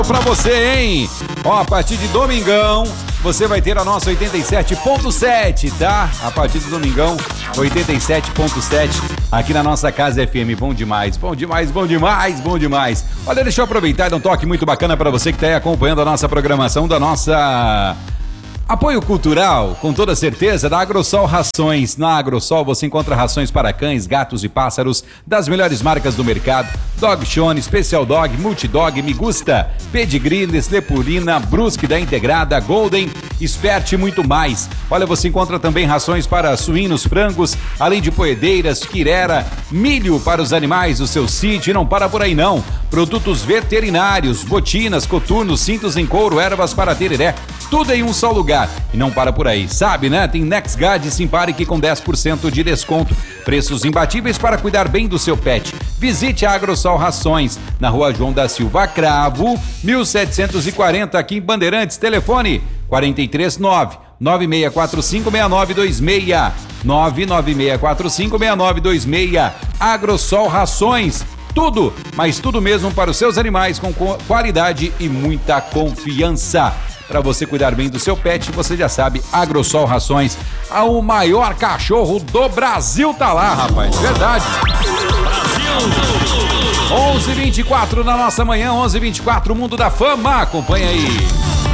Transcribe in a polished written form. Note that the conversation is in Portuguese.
Pra você, hein? Ó, a partir de domingão, você vai ter a nossa 87.7, tá? A partir do domingão, 87.7, aqui na nossa Casa FM. Bom demais, bom demais, bom demais, bom demais. Olha, deixa eu aproveitar e dar um toque muito bacana pra você que tá aí acompanhando a nossa programação da nossa... Apoio cultural, com toda certeza, da Agrosol Rações. Na Agrosol você encontra rações para cães, gatos e pássaros das melhores marcas do mercado. Dog Shone, Special Dog, Multidog, Migusta, Pedigree, Nestlé Purina, Brusque da Integrada, Golden, Expert e muito mais. Olha, você encontra também rações para suínos, frangos, além de poedeiras, quirera, milho para os animais do seu sítio. E não para por aí não. Produtos veterinários, botinas, coturnos, cintos em couro, ervas para tereré, tudo em um só lugar. E não para por aí, sabe, né? Tem NexGuard e Simparic com 10% de desconto. Preços imbatíveis para cuidar bem do seu pet. Visite a Agrosol Rações, na Rua João da Silva Cravo, 1740, aqui em Bandeirantes. Telefone 439-9645-6926. 99645-6926. Agrosol Rações. Tudo, mas tudo mesmo para os seus animais com qualidade e muita confiança. Para você cuidar bem do seu pet, você já sabe, Agrosol Rações, o maior cachorro do Brasil tá lá, rapaz, verdade. Brasil! 11h24 na nossa manhã, 11h24, Mundo da Fama, acompanha aí.